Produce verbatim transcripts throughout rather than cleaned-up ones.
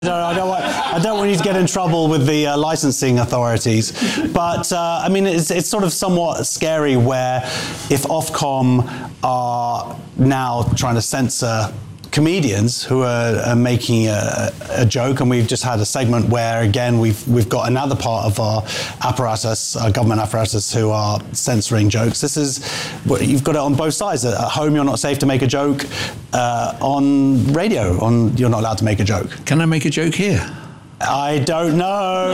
No, I don't want. I don't want you to get in trouble with the uh, licensing authorities. But uh, I mean, it's it's sort of somewhat scary where if Ofcom are now trying to censor comedians who are, are making a, a joke, and we've just had a segment where again we've we've got another part of our apparatus, our government apparatus, who are censoring jokes. This is you've got it on both sides. At home, you're not safe to make a joke. Uh, on radio, on you're not allowed to make a joke. Can I make a joke here? I don't know.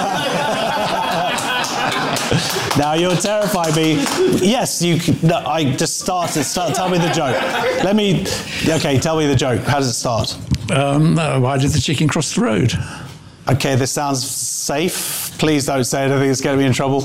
Now you're terrifying me. Yes, you. No, I just started. Start. Tell me the joke. Let me. Okay, tell me the joke. How does it start? Um, uh, why did the chicken cross the road? Okay, this sounds safe. Please don't say anything that's going to be in trouble.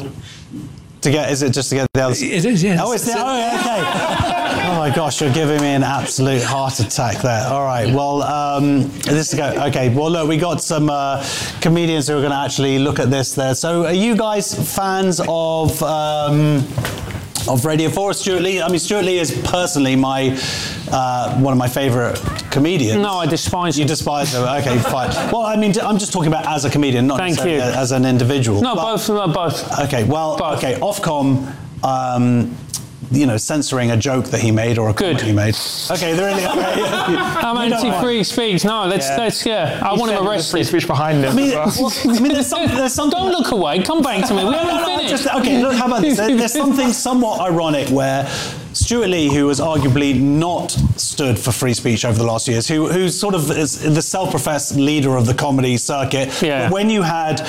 To get? Is it just to get the other? It is. Yes. Oh, it's the. Oh, okay. Oh my gosh, you're giving me an absolute heart attack there. All right, well, um, this is go. Okay, well, look, we got some uh, comedians who are going to actually look at this there. So, are you guys fans of um, of Radio four? Stuart Lee. I mean, Stuart Lee is personally my uh, one of my favourite comedians. No, I despise you. him. You despise him. Okay, fine. Well, I mean, I'm just talking about as a comedian, not Thank necessarily you. as an individual. No, but, both. No, both. Okay, well, both. okay, Ofcom. Um, you know, censoring a joke that he made or a comment Good. he made. Okay, they're really. Okay. I'm anti-free speech. No, let's, Yeah. let's, yeah. I He want him said arrested. free speech behind him. I mean, as well. well, I mean, there's, some, there's something. Don't look away. Come back to me. We haven't finished. Just, okay, look, how about this? There- There's something somewhat ironic where Stuart Lee, who has arguably not stood for free speech over the last years, who who sort of is the self-professed leader of the comedy circuit. Yeah. When you had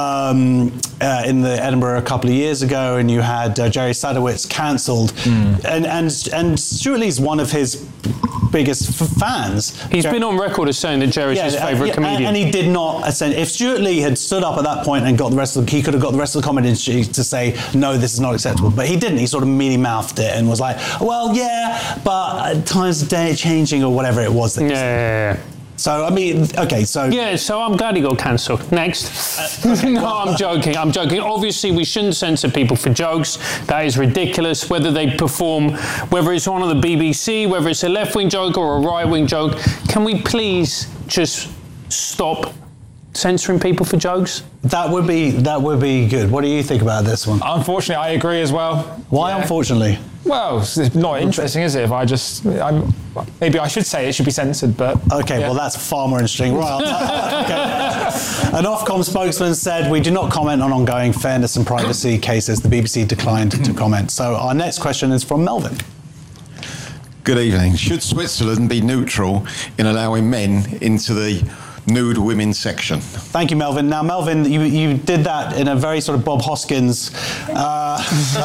um, uh, in the Edinburgh a couple of years ago, and you had uh, Jerry Sadowitz cancelled, Mm. and and and Stuart Lee's one of his biggest f- fans. He's Jer- been on record as saying that Jerry's his uh, favourite yeah, comedian. And, and he did not ascend. If Stuart Lee had stood up at that point and got the rest of the, he could have got the rest of the comedy industry to say, no, this is not acceptable. But he didn't. He sort of mealy-mouthed it and was like, well, yeah, but times of day are changing or whatever it was. That he yeah, said. yeah, yeah. So, I mean, okay, so... Yeah, so I'm glad he got cancelled. Next. No, I'm joking. I'm joking. Obviously, we shouldn't censor people for jokes. That is ridiculous. Whether they perform, whether it's on the B B C, whether it's a left-wing joke or a right-wing joke, can we please just stop censoring people for jokes? That would be that would be good. What do you think about this one? Unfortunately, I agree as well. Why, Yeah. unfortunately? Well, it's not interesting, is it? If I just, I'm, maybe I should say it should be censored, but Okay, yeah. well, that's far more interesting. Right. Okay. An Ofcom spokesman said, we do not comment on ongoing fairness and privacy cases. The B B C declined to comment. So our next question is from Melvin. Good evening. Should Switzerland be neutral in allowing men into the nude women section? Thank you, Melvin. Now, Melvin, you, you did that in a very sort of Bob Hoskins uh,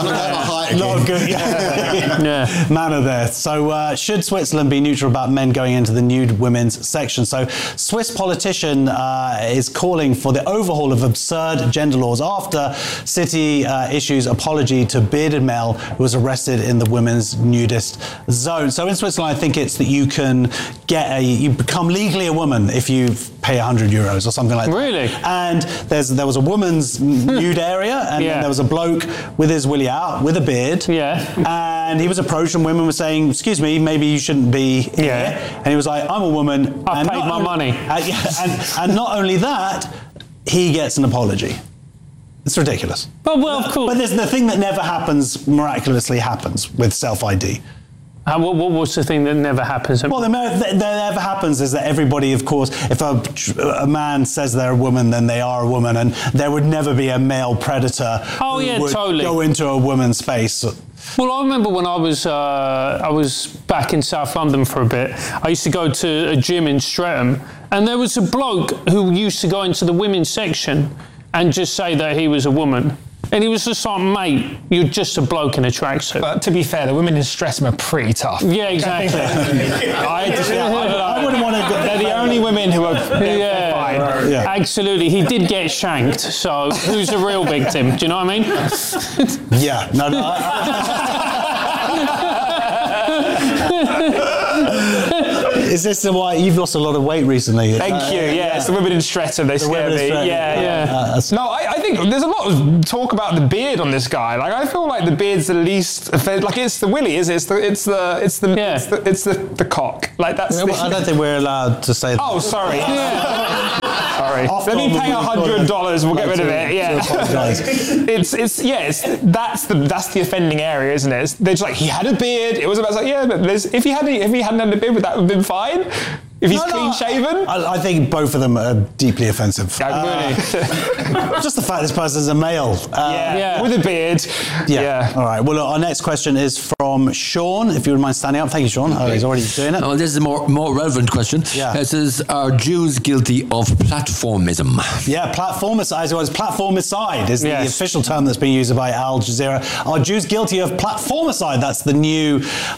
not good yeah. Yeah. manner there. So uh, should Switzerland be neutral about men going into the nude women's section? So Swiss politician uh, is calling for the overhaul of absurd gender laws after city uh, issues apology to bearded male who was arrested in the women's nudist zone. So in Switzerland, I think it's that you can get a, you become legally a woman if you pay one hundred euros or something like that. Really? And there's there was a woman's nude area, and Yeah. then there was a bloke with his willy out, with a beard. Yeah. And he was approached, and women were saying, "Excuse me, maybe you shouldn't be here." Yeah. And he was like, "I'm a woman. I and paid not my only- money." Uh, yeah, and, and not only that, he gets an apology. It's ridiculous. But, well, of course. But there's the thing that never happens miraculously happens with self I D. Uh, what, what, what's the thing that never happens? Well, the mer- that never happens is that everybody, of course, if a, a man says they're a woman, then they are a woman, and there would never be a male predator Oh, who yeah, would totally. go into a woman's space. Well, I remember when I was uh, I was back in South London for a bit. I used to go to a gym in Streatham, and there was a bloke who used to go into the women's section and just say that he was a woman. And he was just like, mate, you're just a bloke in a tracksuit. But to be fair, the women in Streatham are pretty tough. Yeah, exactly. I, just, I, I wouldn't want to go. They're the only women who are they're, Yeah. they're fine. Yeah. Absolutely. He did get shanked, so who's the real victim? Do you know what I mean? Yeah, no, no. I, I, Is this the why you've lost a lot of weight recently? Thank Uh, you. Yeah, yeah. it's the women in Streatham. They scare women in me. Streatham. Yeah, Yeah. yeah. Uh, that's- No, I, I think there's a lot of talk about the beard on this guy. Like, I feel like the beard's the least offensive. Like, it's the willy, is it? It's the it's the it's the Yeah. it's, the, it's the, the cock. Like, that's. Yeah, the, well, I don't think we're allowed to say that. Oh, sorry. Sorry. Off Let me top pay a of the hundred dollars. We'll get rid of to- it. to Yeah. apologise. it's it's yeah. It's that's the that's the offending area, isn't it? It's, they're just like, he had a beard. It was about like, yeah, but there's, if he had if he hadn't had a beard, would that have been fine? If he's No, no, clean shaven. I, I think both of them are deeply offensive. Yeah, Uh, just the fact this person's a male. Uh, yeah, yeah. with a beard. Yeah. Yeah. All right. Well, look, our next question is from Sean. If you would mind standing up. Thank you, Sean. Oh, he's already doing it. Oh, this is a more, more relevant question. Yeah. It says, are Jews guilty of platformism? Yeah, platformicide. Well, it's platformicide is the Yes. official term that's being used by Al Jazeera. Are Jews guilty of platformicide? That's the new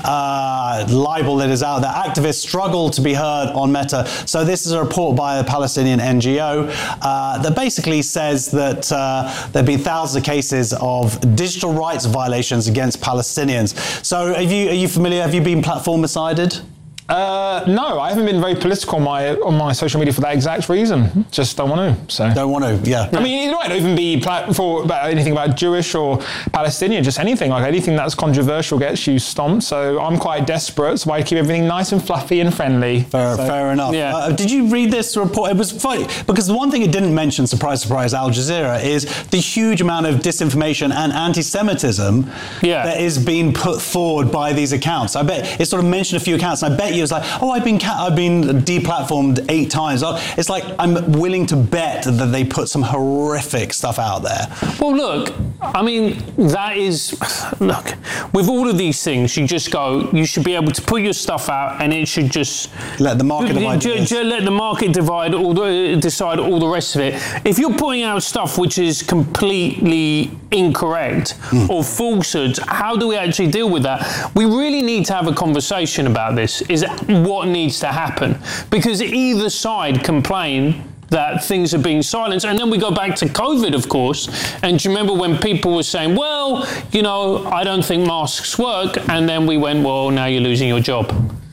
uh, libel that is out there. Activists struggle to be heard on Meta. So this is a report by a Palestinian N G O uh, that basically says that uh, there have been thousands of cases of digital rights violations against Palestinians. So have you, are you familiar? Have you been platformicided? Uh, no, I haven't been very political on my on my social media for that exact reason. Just don't want to. So. Don't want to, yeah. I mean, it might not even be plat- for about anything about Jewish or Palestinian, just anything. Like, anything that's controversial gets you stomped. So I'm quite desperate, so I keep everything nice and fluffy and friendly. Fair, So- fair enough. Yeah. Uh, did you read this report? It was funny because the one thing it didn't mention, surprise, surprise, Al Jazeera, is the huge amount of disinformation and anti-Semitism Yeah. that is being put forward by these accounts. I bet it sort of mentioned a few accounts, and I bet you it was like, oh, I've been ca- I've been deplatformed eight times. Oh, it's like I'm willing to bet that they put some horrific stuff out there. Well, look, I mean, that is, look, with all of these things, you just go, you should be able to put your stuff out and it should just... Let the market divide Ju- this. ju- let the market divide all the, decide all the rest of it. If you're putting out stuff which is completely incorrect Mm. or falsehoods, how do we actually deal with that? We really need to have a conversation about this, is what needs to happen. Because either side complain that things are being silenced. And then we go back to COVID, of course. And do you remember when people were saying, well, you know, I don't think masks work. And then we went, well, now you're losing your job.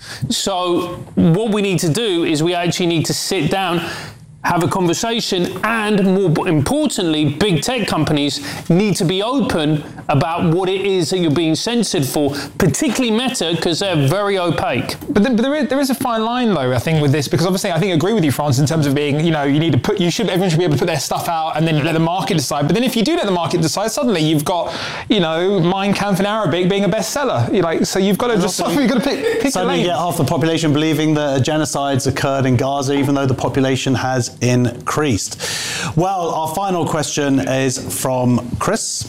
So what we need to do is we actually need to sit down, have a conversation, and more importantly, big tech companies need to be open about what it is that you're being censored for, particularly Meta, because they're very opaque. But, th- but there, is, there is a fine line, though, I think, with this, because obviously I think I agree with you, France, in terms of being, you know, you need to put, you should, everyone should be able to put their stuff out and then let the market decide. But then if you do let the market decide, suddenly you've got, you know, Mein Kampf in Arabic being a bestseller. You're like, so you've got to just, also, you've got to pick, pick your Suddenly you lane. get half the population believing that a genocide's occurred in Gaza, even though the population has increased. Well, our final question is from Chris.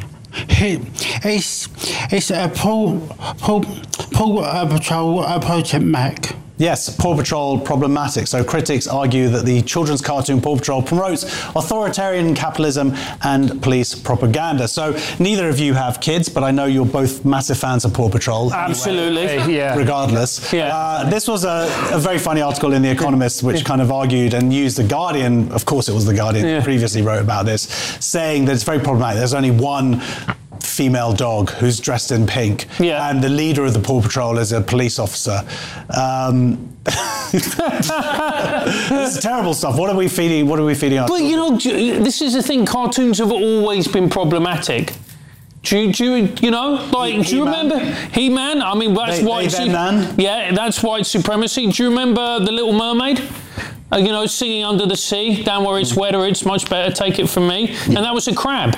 It's it's a Paul Paul Paul uh, Patrol uh, Project Mac. Yes, Paw Patrol problematic. So critics argue that the children's cartoon Paw Patrol promotes authoritarian capitalism and police propaganda. So neither of you have kids, but I know you're both massive fans of Paw Patrol. Absolutely. Hey, yeah. Regardless. Yeah. Uh, this was a, a very funny article in The Economist which kind of argued and used The Guardian, of course it was The Guardian, Yeah. previously wrote about this, saying that it's very problematic. There's only one female dog who's dressed in pink, Yeah. and the leader of the Paw Patrol is a police officer. Um, this is terrible stuff. What are we feeding? What are we feeding? Our But you know, ju- this is the thing. Cartoons have always been problematic. Do you, do you, you know, like, do you He-Man? remember He-Man? I mean, that's They- white. they then, yeah, that's white supremacy. Do you remember The Little Mermaid? Uh, you know, singing under the sea, down where it's wetter, it's much better. Take it from me. And that was a crab.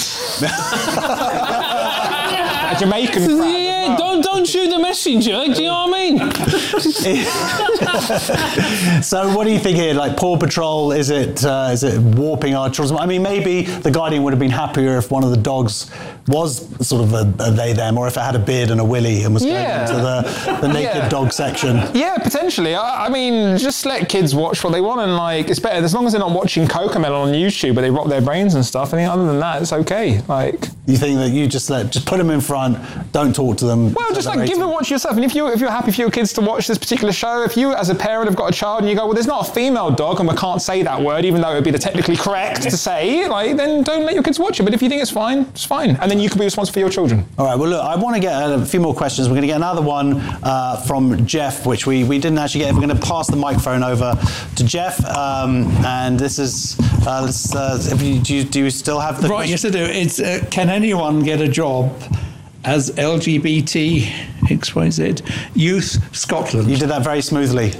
A Jamaican crab. as Yeah, well. don't don't shoot the messenger. Do you know what I mean? So what do you think here? Like Paw Patrol, is it uh, is it warping our children? I mean, maybe The Guardian would have been happier if one of the dogs was sort of a, a they them, or if it had a beard and a willy and was Yeah. going into the, the naked Yeah. dog section. Yeah, potentially. I, I mean, just let kids watch what they want, and like, it's better as long as they're not watching Cocomelon on YouTube, but they rock their brains and stuff. I think other than that, it's okay. Like, You think that you just let, just put them in front, don't talk to them. Well, just like rating. give them watch yourself. And if you if you're happy for your kids to watch this particular show, if you as a parent have got a child and you go, well, there's not a female dog and we can't say that word, even though it would be the technically correct to say, like, then don't let your kids watch it. But if you think it's fine, it's fine. And then you can be responsible for your children. All right, well, look, I want to get a few more questions. We're going to get another one uh, from Jeff, which we, we didn't actually get. We're going to pass the microphone over to Jeff. Um, and this is, uh, this, uh, if you, do, you, do you still have the Right, question? yes I do. It's, uh, can anyone get a job as L G B T X Y Z Youth Scotland? You did that very smoothly.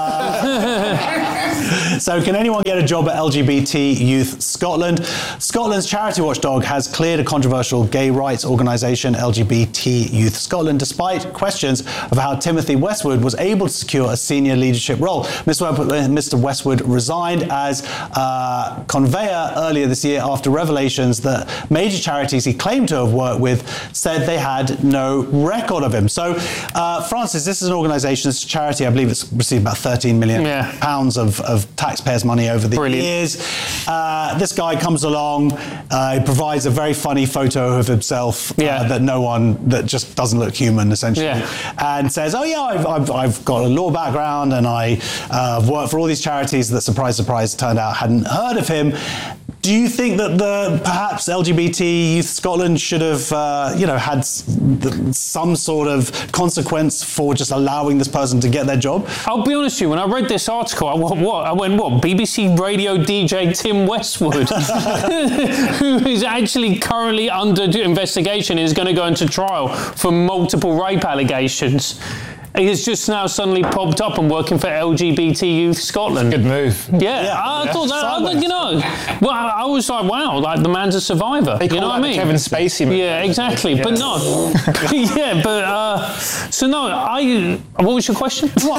Uh, so can anyone get a job at L G B T Youth Scotland? Scotland's charity watchdog has cleared a controversial gay rights organisation, L G B T Youth Scotland, despite questions of how Timothy Westwood was able to secure a senior leadership role. Mister Westwood resigned as uh, conveyor earlier this year after revelations that major charities he claimed to have worked with said they had no record of him. So, uh, Francis, this is an organisation, it's a charity, I believe it's received about thirteen million yeah. pounds of, of taxpayers' money over the Brilliant. years. Uh, this guy comes along, uh, he provides a very funny photo of himself yeah. uh, that no one, that just doesn't look human, essentially, yeah. and says, oh yeah, I've, I've, I've got a law background and I, uh, I've worked for all these charities that, surprise, surprise, turned out hadn't heard of him. Do you think that the perhaps L G B T Youth Scotland should have, uh, you know, had s- the, some sort of consequence for just allowing this person to get their job? I'll be honest with you, when I read this article, I went, what? I went, what? B B C radio D J Tim Westwood, who is actually currently under investigation, is going to go into trial for multiple rape allegations. He has just now suddenly popped up and working for L G B T Youth Scotland. Good move. Yeah, Yeah. I Yeah. thought that, I, Sideways. you know, well, I, I was like, wow, like the man's a survivor. They you call know that what I the mean? Kevin Spacey movie. Yeah, exactly. Yeah. But no, yeah, but uh, so no, I. What was your question? What?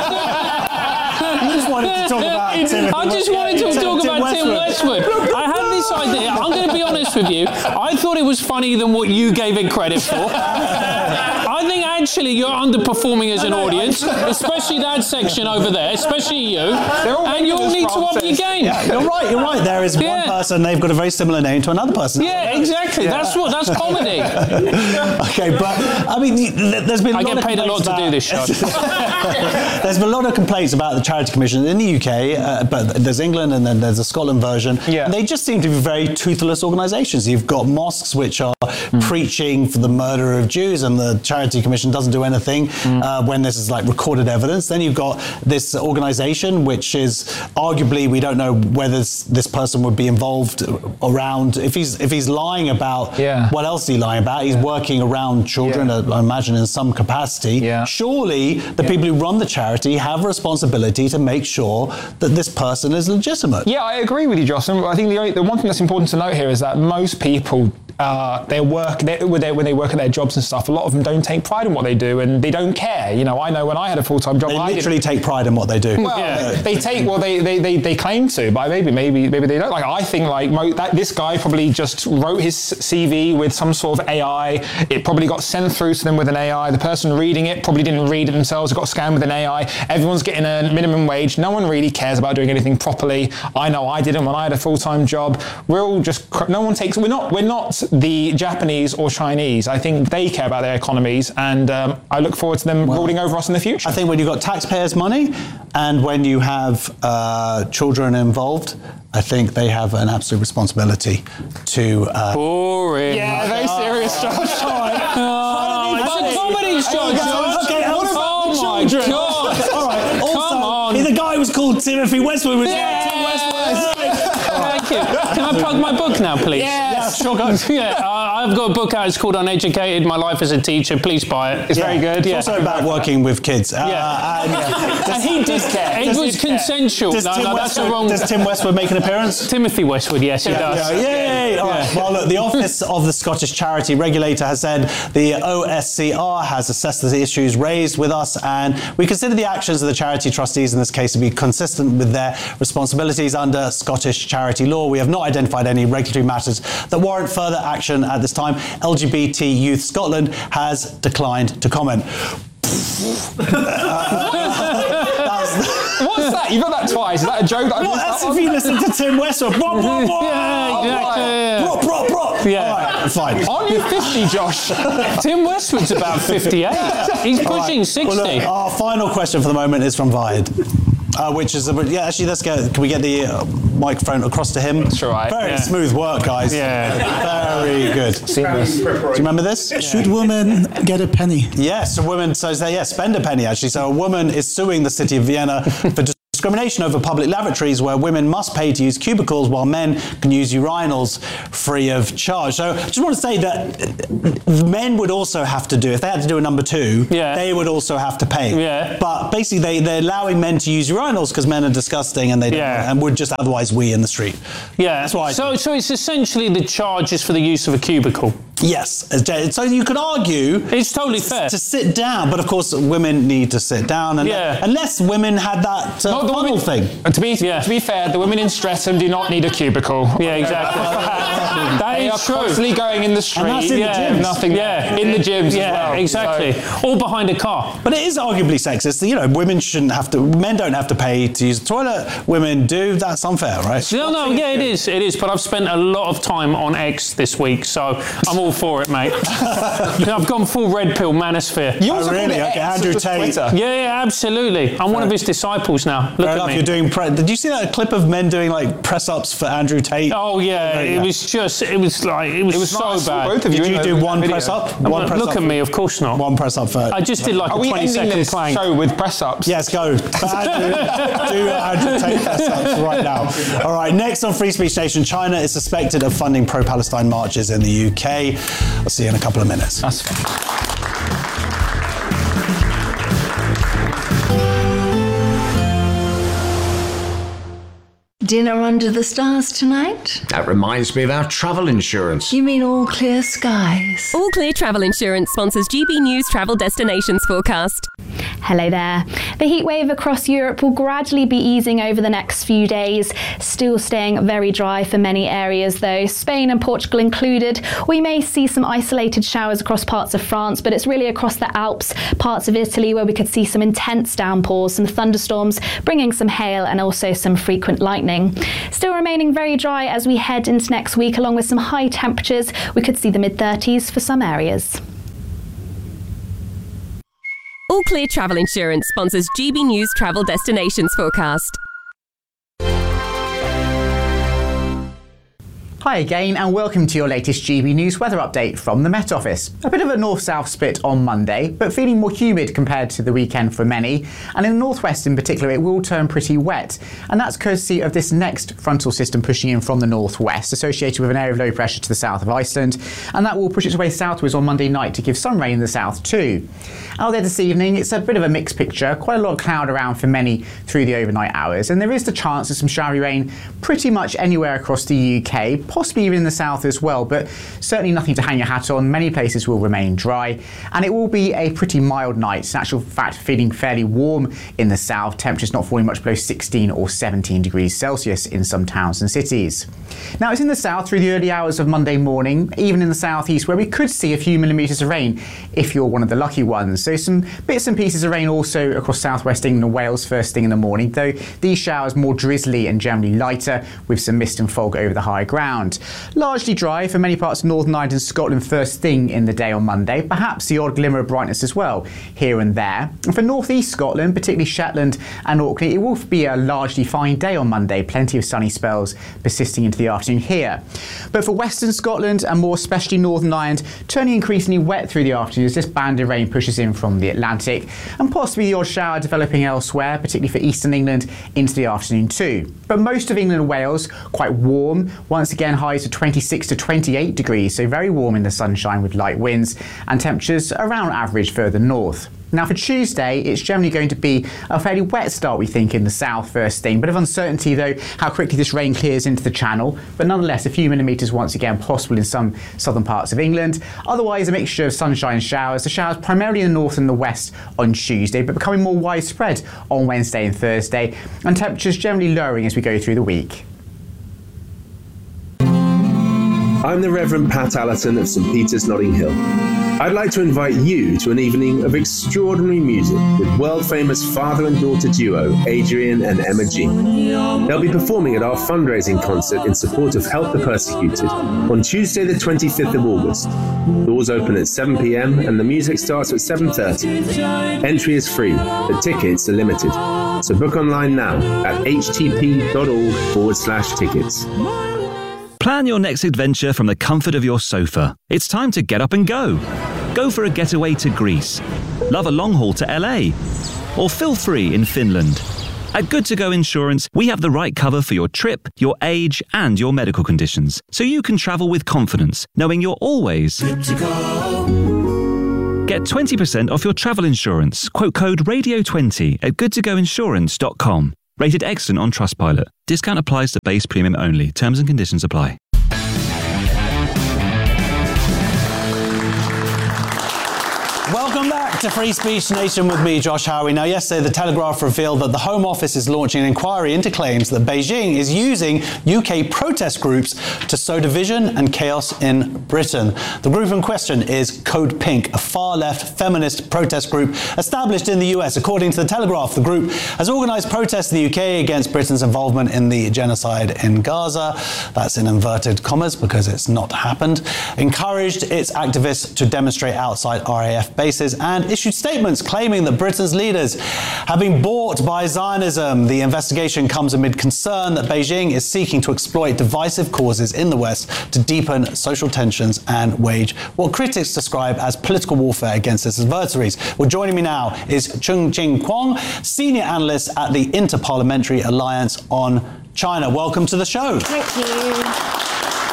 Okay. You just wanted to talk about Timothy I just wanted to Tim- talk Tim about Tim Westwood. I had this idea. I'm going to be honest with you. I thought it was funnier than what you gave it credit for. I think actually you're underperforming as an audience, especially that section over there, especially you. all And you all making need us to up your Francis. game. Yeah, you're right, you're right. There is Yeah. one person, they've got a very similar name to another person. Yeah, exactly. That's what. That's comedy. Okay, but I mean, th- there's been. A I lot get of paid a lot complaints to do about- this show. There's been a lot of complaints about the Charity Commission in the U K, uh, but there's England and then there's a Scotland version. Yeah. And they just seem to be very toothless organisations. You've got mosques which are mm. preaching for the murder of Jews, and the Charity Commission doesn't do anything mm. uh, when this is like recorded evidence. Then you've got this organisation which is arguably, we don't know whether this, this person would be involved around, if he's if he's lying about, Yeah. what else is he lying about? He's working around children, Yeah. uh, I imagine, in some capacity. Yeah. Surely the people who run the charity have a responsibility to make sure that this person is legitimate. Yeah, I agree with you, Jocelyn. I think the, only, the one thing that's important to note here is that most people, uh, they work they, when, they, when they work at their jobs and stuff, a lot of them don't take pride in what they do, and they don't care. You know, I know when I had a full-time job, They I literally didn't, take pride in what they do. well, Yeah. they take well, they, they, they, they claim to, but maybe maybe maybe they don't. Like I think like mo- that this guy probably just wrote his C V with some sort of A I. It probably got sent through to them with an A I. The person reading it probably didn't read it themselves. It got scanned with an A I. Everyone's getting a minimum wage. No one really cares about doing anything properly. I know I didn't when I had a full-time job. We're all just cr- no one takes. We're not we're not the Japanese or Chinese. I think they care about their economies, and um, I look forward to them ruling over us in the future. I think when you've got taxpayers' money and when you have uh, children involved, I think they have an absolute responsibility to... Uh, Boring. Yeah, very serious, Josh. Oh, it's a comedy show, Josh. Okay, oh my children? God. all right. Also, Come on. the guy was called Timothy Westwood. Was Yeah. Tim Westwood. Thank you. Can I plug my book now, please? Yeah, sure, go. Yeah, uh, I've got a book out. It's called Uneducated: My Life as a Teacher. Please buy it. It's Yeah. very good. It's Yeah. also about working with kids. Uh, Yeah. and, And he did care. It Does was he care? consensual. Does, No, Tim no, that's the Westwood, wrong. does Tim Westwood make an appearance? Timothy Westwood, yes, he does. Yeah, yay! All right. Well, look, the Office of the Scottish Charity Regulator has said the O S C R has assessed the issues raised with us, and we consider the actions of the charity trustees in this case to be consistent with their responsibilities under Scottish charity law. We have not identified any regulatory matters that warrant further action at this time. L G B T Youth Scotland has declined to comment. uh, that's, What's that? You've got that twice. Is that a joke? That I What? missed That's that if one? you listen to Tim Westwood. Brop, brop, brop. Yeah, exactly. Yeah. Brop, brop, brop. Yeah. All right, fine. Aren't you fifty, Josh? Tim Westwood's about fifty-eight. He's pushing sixty. Well, look, our final question for the moment is from Vahid. Uh, which is, a, yeah, actually, let's go. Can we get the uh, microphone across to him? That's all right. Very Yeah. smooth work, guys. Yeah. Very good. Do you remember this? Should women get a penny? Yes, a woman, so say, yeah, spend a penny, actually. So a woman is suing the city of Vienna for discrimination over public lavatories where women must pay to use cubicles while men can use urinals free of charge. So I just want to say that men would also have to do, if they had to do a number two, Yeah. they would also have to pay. Yeah. But basically they, they're allowing men to use urinals because men are disgusting and they don't, Yeah. and would just otherwise wee in the street. Yeah. That's why I So, so it's essentially the charges for the use of a cubicle. Yes. So you could argue It's totally fair. to sit down, but of course women need to sit down, and Yeah. unless women had that uh, Not the funnel women thing. And to be Yeah. to be fair, the women in Streatham do not need a cubicle. Yeah, exactly. That They is are true. constantly going in the street. that's in the yeah, gyms. Nothing. Yeah, in the gyms. Yeah, as well. exactly. So- Or behind a car. But it is arguably sexist. You know, women shouldn't have to. Men don't have to pay to use the toilet. Women do. That's unfair, right? No, no, yeah, it is, it is. But I've spent a lot of time on X this week, so I'm all for it, mate. I've gone full red pill manosphere. You also Oh, really? call it Okay, X, Andrew which was Tate. Twitter. Yeah, yeah, absolutely. I'm one of his disciples now. Look Fair at enough. me. You're doing. Pre- Did you see that clip of men doing like press ups for Andrew Tate? Oh yeah, Yeah. it was just, it was like, it was, It was so nice. I saw bad. both of Did in you the- do in one the press video. up? One press Look up at for- me, of course not. One press up for. I just did like Are a we twenty ending second this plank. show with press ups? Yes, go. Andrew, do Andrew Tate press ups right now. All right, next on Free Speech Nation, China is suspected of funding pro-Palestine marches in the U K. I'll see you in a couple of minutes. That's fine. Dinner under the stars tonight? That reminds me of our travel insurance. You mean all clear skies? All Clear Travel Insurance sponsors G B News Travel Destinations Forecast. Hello there. The heat wave across Europe will gradually be easing over the next few days, still staying very dry for many areas though, Spain and Portugal included. We may see some isolated showers across parts of France, but it's really across the Alps, parts of Italy where we could see some intense downpours, some thunderstorms, bringing some hail and also some frequent lightning. Still remaining very dry as we head into next week, along with some high temperatures. We could see the mid thirties for some areas. All Clear Travel Insurance sponsors G B News Travel Destinations Forecast. Hi again and welcome to your latest G B News weather update from the Met Office. A bit of a north-south split on Monday, but feeling more humid compared to the weekend for many, and in the northwest in particular it will turn pretty wet, and that's courtesy of this next frontal system pushing in from the northwest, associated with an area of low pressure to the south of Iceland, and that will push its way southwards on Monday night to give some rain in the south too. Out there this evening, it's a bit of a mixed picture, quite a lot of cloud around for many through the overnight hours, and there is the chance of some showery rain pretty much anywhere across the U K, possibly even in the south as well, but certainly nothing to hang your hat on. Many places will remain dry, and it will be a pretty mild night. In actual fact, feeling fairly warm in the south, temperatures not falling much below sixteen or seventeen degrees Celsius in some towns and cities. Now, it's in the south through the early hours of Monday morning, even in the southeast, where we could see a few millimetres of rain if you're one of the lucky ones. So some bits and pieces of rain also across southwest England and Wales first thing in the morning, though these showers more drizzly and generally lighter with some mist and fog over the high ground. Largely dry for many parts of Northern Ireland and Scotland first thing in the day on Monday, perhaps the odd glimmer of brightness as well here and there. And for North East Scotland, particularly Shetland and Orkney, it will be a largely fine day on Monday, plenty of sunny spells persisting into the afternoon here. But for Western Scotland and more especially Northern Ireland, turning increasingly wet through the afternoon as this band of rain pushes in from the Atlantic, and possibly the odd shower developing elsewhere, particularly for Eastern England into the afternoon too. But most of England and Wales quite warm, once again highs of twenty-six to twenty-eight degrees, so very warm in the sunshine with light winds, and temperatures around average further north. Now for Tuesday, it's generally going to be a fairly wet start, we think, in the south first thing. Bit of uncertainty though how quickly this rain clears into the channel, but nonetheless a few millimetres once again possible in some southern parts of England. Otherwise a mixture of sunshine and showers. The showers primarily in the north and the west on Tuesday, but becoming more widespread on Wednesday and Thursday, and temperatures generally lowering as we go through the week. I'm the Reverend Pat Allerton of St Peter's, Notting Hill. I'd like to invite you to an evening of extraordinary music with world-famous father and daughter duo Adrian and Emma Jean. They'll be performing at our fundraising concert in support of Help the Persecuted on Tuesday the twenty-fifth of August. Doors open at seven p.m. and the music starts at seven thirty. Entry is free, but tickets are limited. So book online now at htp.org forward slash tickets. Plan your next adventure from the comfort of your sofa. It's time to get up and go. Go for a getaway to Greece. Love a long haul to L A. Or feel free in Finland. At Good To Go Insurance, we have the right cover for your trip, your age, and your medical conditions, so you can travel with confidence, knowing you're always good to go. Get twenty percent off your travel insurance. Quote code radio twenty at good to go insurance dot com. Rated excellent on Trustpilot. Discount applies to base premium only. Terms and conditions apply. Welcome back to Free Speech Nation with me, Josh Howie. Now, yesterday, The Telegraph revealed that the Home Office is launching an inquiry into claims that Beijing is using U K protest groups to sow division and chaos in Britain. The group in question is Code Pink, a far-left feminist protest group established in the U S. According to The Telegraph, the group has organised protests in the U K against Britain's involvement in the genocide in Gaza. That's in inverted commas because it's not happened. Encouraged its activists to demonstrate outside R A F bases and issued statements claiming that Britain's leaders have been bought by Zionism. The investigation comes amid concern that Beijing is seeking to exploit divisive causes in the West to deepen social tensions and wage what critics describe as political warfare against its adversaries. Well, joining me now is Chung Jing Kwong, senior analyst at the Interparliamentary Alliance on China. Welcome to the show. Thank you.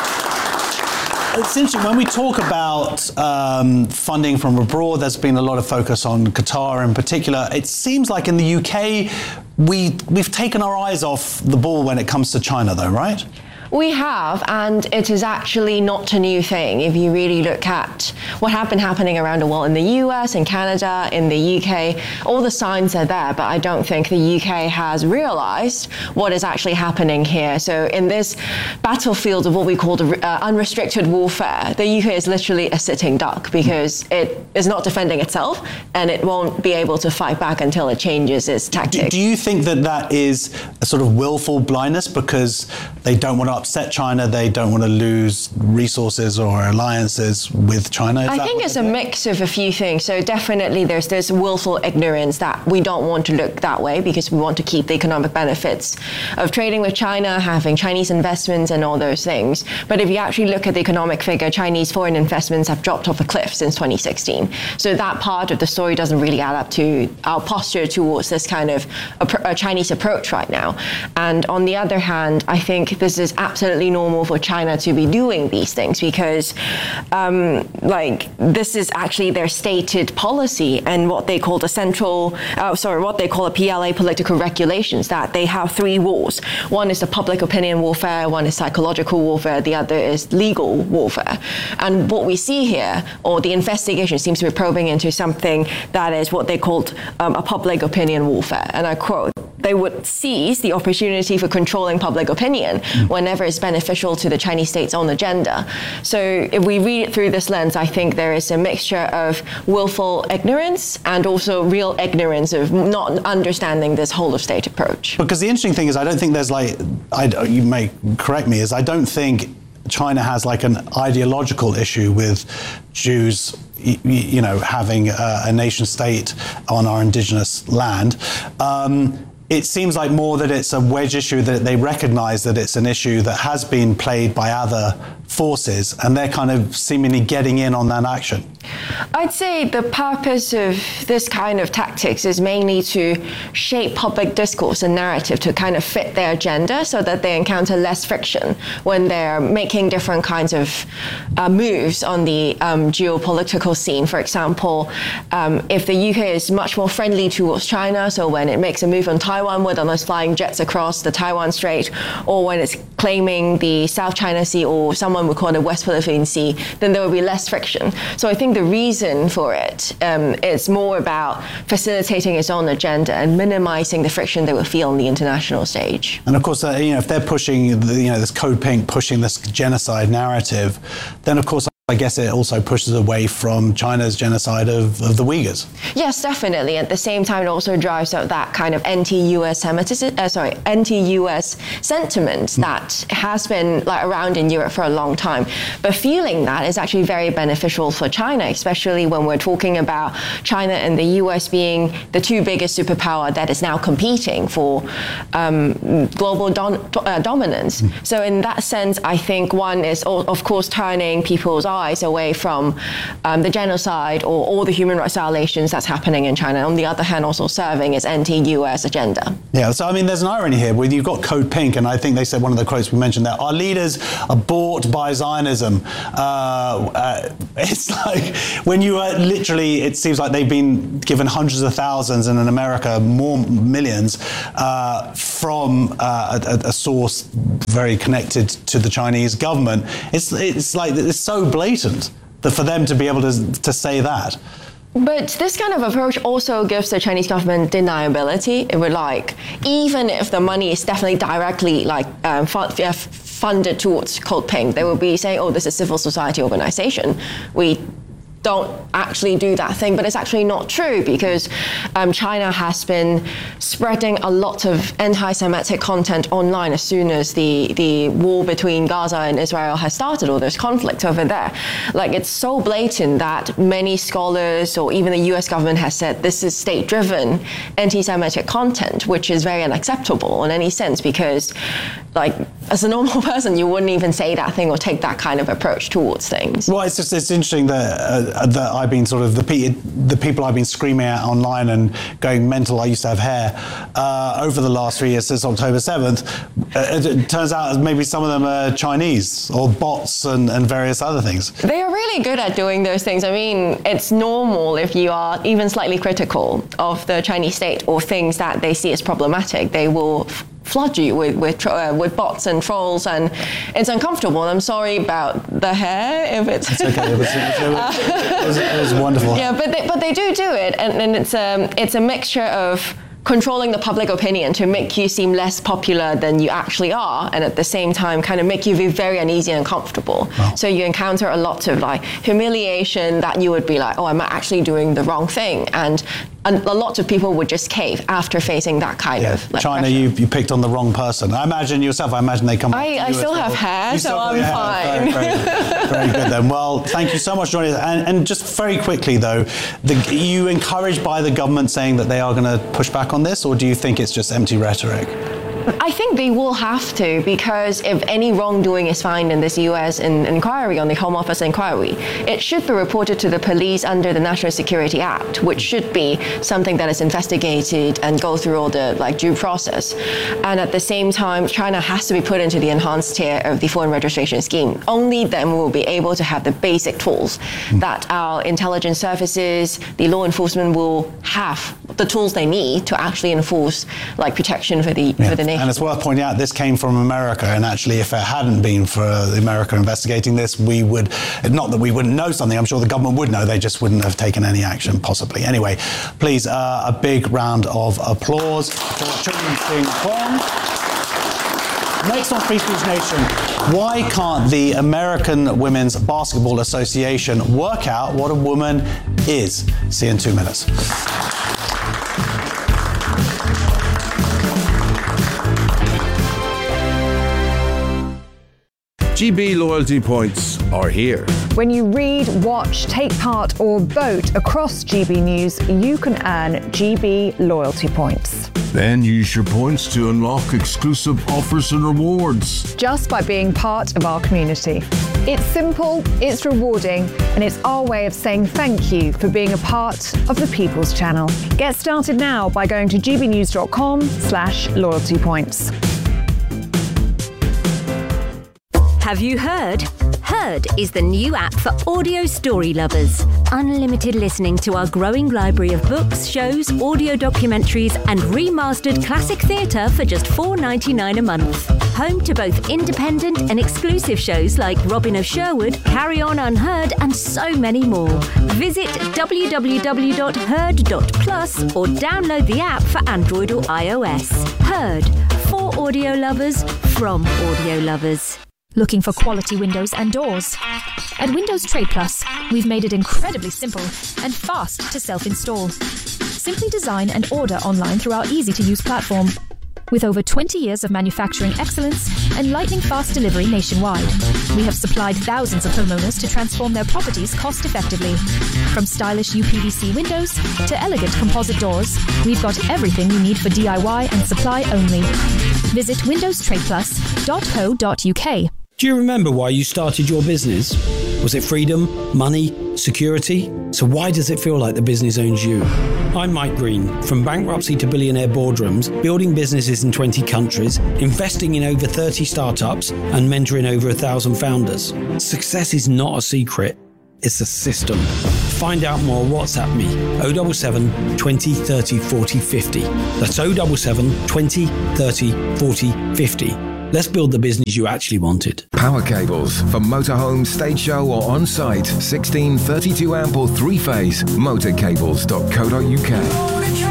It's interesting, when we talk about um, funding from abroad, there's been a lot of focus on Qatar in particular. It seems like in the U K, we, we've taken our eyes off the ball when it comes to China, though, right? We have, and it is actually not a new thing. If you really look at what has been happening around the world in the U S, in Canada, in the U K, all the signs are there, but I don't think the U K has realized what is actually happening here. So in this battlefield of what we call the uh, unrestricted warfare, the U K is literally a sitting duck because it is not defending itself and it won't be able to fight back until it changes its tactics. Do, do you think that that is a sort of willful blindness because they don't want to upset China, they don't want to lose resources or alliances with China? Is I think it's a mix of a few things. So definitely there's this willful ignorance that we don't want to look that way because we want to keep the economic benefits of trading with China, having Chinese investments and all those things. But if you actually look at the economic figure, Chinese foreign investments have dropped off a cliff since twenty sixteen. So that part of the story doesn't really add up to our posture towards this kind of a, a Chinese approach right now. And on the other hand, I think this is absolutely normal for China to be doing these things because um, like this is actually their stated policy and what they call the central, uh, sorry, what they call a P L A political regulations, that they have three wars. One is the public opinion warfare, one is psychological warfare, the other is legal warfare. And what we see here, or the investigation seems to be probing into something that is what they called um, a public opinion warfare. And I quote, they would seize the opportunity for controlling public opinion whenever it's beneficial to the Chinese state's own agenda. So if we read it through this lens, I think there is a mixture of willful ignorance and also real ignorance of not understanding this whole of state approach. Because the interesting thing is, I don't think there's like, I, you may correct me, is I don't think China has like an ideological issue with Jews, you, you know, having a, a nation state on our indigenous land. Um, It seems like more that it's a wedge issue, that they recognise that it's an issue that has been played by other forces and they're kind of seemingly getting in on that action. I'd say the purpose of this kind of tactics is mainly to shape public discourse and narrative to kind of fit their agenda so that they encounter less friction when they're making different kinds of uh, moves on the um, geopolitical scene. For example, um, if the U K is much more friendly towards China, so when it makes a move on Taiwan, Taiwan, whether it's flying jets across the Taiwan Strait, or when it's claiming the South China Sea, or someone would call it the West Philippine Sea, then there will be less friction. So I think the reason for it um, is more about facilitating its own agenda and minimizing the friction they will feel on the international stage. And of course, uh, you know, if they're pushing, the, you know, this Code Pink pushing this genocide narrative, then of course, I guess it also pushes away from China's genocide of, of the Uyghurs. Yes, definitely. At the same time, it also drives up that kind of anti-U S Semitism, uh, sorry, anti-U S sentiment mm. that has been like around in Europe for a long time. But feeling that is actually very beneficial for China, especially when we're talking about China and the U S being the two biggest superpower that is now competing for um, global don- uh, dominance. Mm. So in that sense, I think one is, of course, turning people's eyes away from um, the genocide or all the human rights violations that's happening in China. On the other hand, also serving its anti-U S agenda. Yeah, so I mean, there's an irony here where you've got Code Pink, and I think they said one of the quotes we mentioned there, our leaders are bought by Zionism. Uh, uh, it's like when you are literally, it seems like they've been given hundreds of thousands, and in America, more millions, uh, from uh, a, a source very connected to the Chinese government. It's, it's like, it's so blatant that for them to be able to to say that. But this kind of approach also gives the Chinese government deniability. It would like, even if the money is definitely directly like um, fund, funded towards Code Pink, they will be saying, oh, this is a civil society organization. We don't actually do that thing, but it's actually not true, because um, China has been spreading a lot of anti-Semitic content online as soon as the, the war between Gaza and Israel has started, or there's conflict over there. Like, it's so blatant that many scholars or even the U S government has said this is state-driven anti-Semitic content, which is very unacceptable in any sense, because like, as a normal person, you wouldn't even say that thing or take that kind of approach towards things. Well, it's just, it's interesting that uh, that I've been sort of the pe- the people I've been screaming at online and going mental. I used to have hair uh, over the last three years since October seventh. Uh, it, it turns out maybe some of them are Chinese or bots and, and various other things. They are really good at doing those things. I mean, it's normal if you are even slightly critical of the Chinese state or things that they see as problematic, they will f- flood you with with, uh, with bots and trolls, and it's uncomfortable. And I'm sorry about the hair if it's. It's okay. It was, it was, it was, it was wonderful. Yeah, but they, but they do do it, and, and it's um it's a mixture of controlling the public opinion to make you seem less popular than you actually are, and at the same time kind of make you feel very uneasy and uncomfortable. Wow. So you encounter a lot of like humiliation that you would be like, oh, I'm actually doing the wrong thing, and a, a lot of people would just cave after facing that kind yeah. of like, China, you, you picked on the wrong person. I imagine yourself, I imagine they come I, I still have hair, you so I'm fine. Very, very, very good then. Well, thank you so much for joining us. And, and just very quickly though, the, are you encouraged by the government saying that they are going to push back on this, or do you think it's just empty rhetoric? I think they will have to, because if any wrongdoing is found in this U S in, inquiry, on the Home Office inquiry, it should be reported to the police under the National Security Act, which should be something that is investigated and go through all the like due process. And at the same time, China has to be put into the enhanced tier of the foreign registration scheme. Only then we will be able to have the basic tools mm. that our intelligence services, the law enforcement will have the tools they need to actually enforce like protection for the yeah. for the nation. And it's worth pointing out, this came from America, and actually if it hadn't been for America investigating this, we would, not that we wouldn't know something, I'm sure the government would know, they just wouldn't have taken any action, possibly. Anyway, please, uh, a big round of applause for Chun Sing Kwong. Next on Free Speech Nation, why can't the American Women's Basketball Association work out what a woman is? See you in two minutes. G B loyalty points are here. When you read, watch, take part or vote across G B News, you can earn G B loyalty points. Then use your points to unlock exclusive offers and rewards. Just by being part of our community. It's simple, it's rewarding, and it's our way of saying thank you for being a part of the People's Channel. Get started now by going to gbnews.com slash loyalty points. Have you heard? Heard is the new app for audio story lovers. Unlimited listening to our growing library of books, shows, audio documentaries, and remastered classic theatre for just four dollars ninety-nine a month. Home to both independent and exclusive shows like Robin of Sherwood, Carry On Unheard, and so many more. Visit w w w dot heard dot plus or download the app for Android or iOS. Heard, for audio lovers, from audio lovers. Looking for quality windows and doors? At Windows Trade Plus, we've made it incredibly simple and fast to self-install. Simply design and order online through our easy-to-use platform. With over twenty years of manufacturing excellence and lightning-fast delivery nationwide, we have supplied thousands of homeowners to transform their properties cost-effectively. From stylish U P V C windows to elegant composite doors, we've got everything you need for D I Y and supply only. Visit windows trade plus dot co dot u k. Do you remember why you started your business? Was it freedom, money, security? So why does it feel like the business owns you? I'm Mike Green. From bankruptcy to billionaire boardrooms, building businesses in twenty countries, investing in over thirty startups, and mentoring over a thousand founders. Success is not a secret, it's a system. Find out more, WhatsApp me, oh seven seven, twenty, thirty, forty, fifty. That's oh seven seven, twenty, thirty, forty, fifty. Let's build the business you actually wanted. Power cables for motorhome, stage show or on-site. sixteen, thirty-two amp or three-phase. motorcables dot co dot u k.